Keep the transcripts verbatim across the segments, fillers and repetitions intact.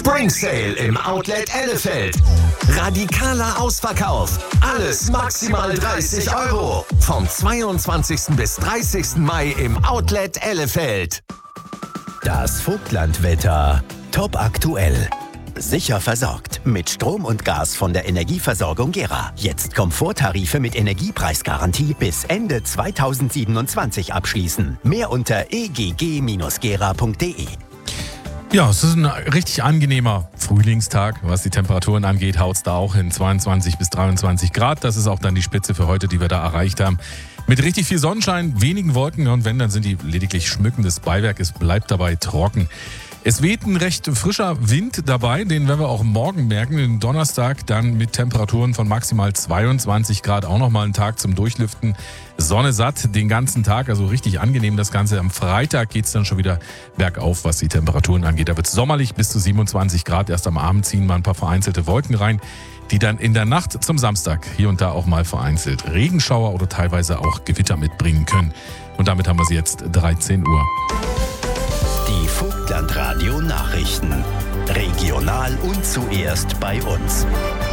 Spring Sale im Outlet Ellefeld. Radikaler Ausverkauf. Alles maximal dreißig Euro. Vom zweiundzwanzigsten bis dreißigsten Mai im Outlet Ellefeld. Das Vogtlandwetter. Top aktuell. Sicher versorgt mit Strom und Gas von der Energieversorgung Gera. Jetzt Komforttarife mit Energiepreisgarantie bis Ende zweitausendsiebenundzwanzig abschließen. Mehr unter e g g Bindestrich gera punkt d e. Ja, es ist ein richtig angenehmer Frühlingstag. Was die Temperaturen angeht, haut es da auch hin. zweiundzwanzig bis dreiundzwanzig Grad. Das ist auch dann die Spitze für heute, die wir da erreicht haben. Mit richtig viel Sonnenschein, wenigen Wolken und wenn, dann sind die lediglich schmückendes Beiwerk. Es bleibt dabei trocken. Es weht ein recht frischer Wind dabei, den werden wir auch morgen merken. Den Donnerstag dann mit Temperaturen von maximal zweiundzwanzig Grad, auch nochmal einen Tag zum Durchlüften. Sonne satt den ganzen Tag, also richtig angenehm das Ganze. Am Freitag geht es dann schon wieder bergauf, was die Temperaturen angeht. Da wird es sommerlich bis zu siebenundzwanzig Grad. Erst am Abend ziehen mal ein paar vereinzelte Wolken rein, die dann in der Nacht zum Samstag hier und da auch mal vereinzelt Regenschauer oder teilweise auch Gewitter mitbringen können. Und damit haben wir es jetzt dreizehn Uhr. Die Vogtlandradio Nachrichten. Regional und zuerst bei uns.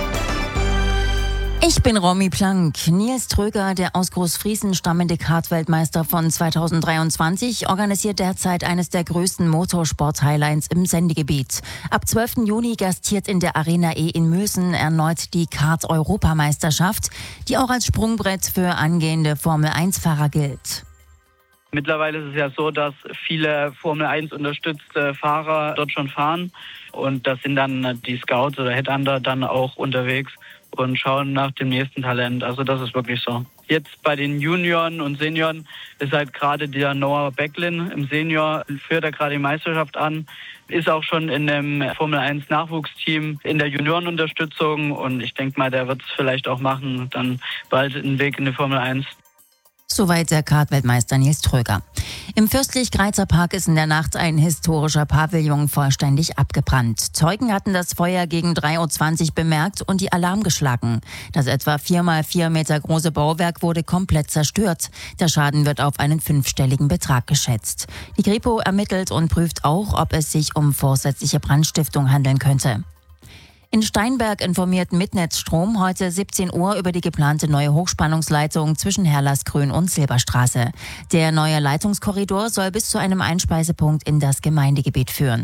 Ich bin Romy Plank. Nils Tröger, der aus Großfriesen stammende Kartweltmeister von zweitausenddreiundzwanzig, organisiert derzeit eines der größten Motorsport-Highlights im Sendegebiet. Ab zwölften Juni gastiert in der Arena E in Mösen erneut die Kart-Europameisterschaft, die auch als Sprungbrett für angehende Formel eins Fahrer gilt. Mittlerweile ist es ja so, dass viele Formel eins unterstützte Fahrer dort schon fahren und das sind dann die Scouts oder Headhunter dann auch unterwegs und schauen nach dem nächsten Talent. Also das ist wirklich so. Jetzt bei den Junioren und Senioren ist halt gerade der Noah Becklin im Senior, führt er gerade die Meisterschaft an, ist auch schon in dem Formel eins Nachwuchsteam in der Juniorenunterstützung und ich denke mal, der wird es vielleicht auch machen, dann bald einen Weg in die Formel eins. Soweit der Kartweltmeister Nils Tröger. Im Fürstlich-Greizer Park ist in der Nacht ein historischer Pavillon vollständig abgebrannt. Zeugen hatten das Feuer gegen drei Uhr zwanzig bemerkt und die Alarm geschlagen. Das etwa vier mal vier Meter große Bauwerk wurde komplett zerstört. Der Schaden wird auf einen fünfstelligen Betrag geschätzt. Die Kripo ermittelt und prüft auch, ob es sich um vorsätzliche Brandstiftung handeln könnte. In Steinberg informiert Midnetz-Strom heute siebzehn Uhr über die geplante neue Hochspannungsleitung zwischen Herrlasgrün und Silberstraße. Der neue Leitungskorridor soll bis zu einem Einspeisepunkt in das Gemeindegebiet führen.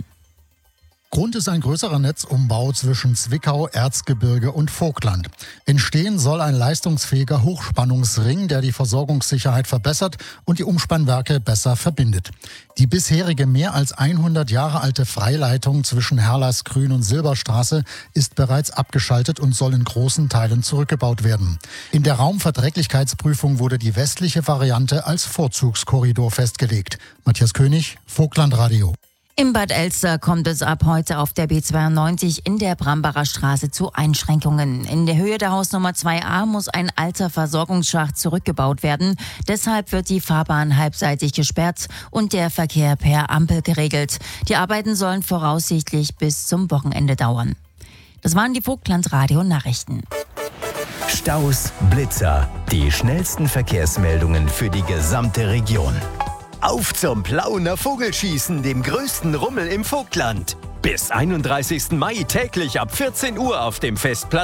Grund ist ein größerer Netzumbau zwischen Zwickau, Erzgebirge und Vogtland. Entstehen soll ein leistungsfähiger Hochspannungsring, der die Versorgungssicherheit verbessert und die Umspannwerke besser verbindet. Die bisherige mehr als hundert Jahre alte Freileitung zwischen Herrlasgrün und Silberstraße ist bereits abgeschaltet und soll in großen Teilen zurückgebaut werden. In der Raumverträglichkeitsprüfung wurde die westliche Variante als Vorzugskorridor festgelegt. Matthias König, Vogtlandradio. Im Bad Elster kommt es ab heute auf der B zweiundneunzig in der Brambacher Straße zu Einschränkungen. In der Höhe der Hausnummer zwei a muss ein alter Versorgungsschacht zurückgebaut werden. Deshalb wird die Fahrbahn halbseitig gesperrt und der Verkehr per Ampel geregelt. Die Arbeiten sollen voraussichtlich bis zum Wochenende dauern. Das waren die Vogtlandradio-Nachrichten. Staus, Blitzer, die schnellsten Verkehrsmeldungen für die gesamte Region. Auf zum Plauener Vogelschießen, dem größten Rummel im Vogtland. Bis einunddreißigsten Mai täglich ab vierzehn Uhr auf dem Festplatz